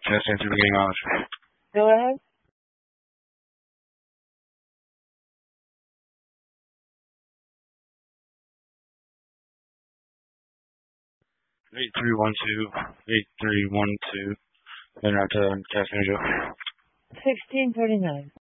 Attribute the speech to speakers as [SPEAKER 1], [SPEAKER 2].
[SPEAKER 1] Testing to the beginning knowledge.
[SPEAKER 2] Go ahead.
[SPEAKER 1] Eight 8312. Then after casting.
[SPEAKER 2] 1639.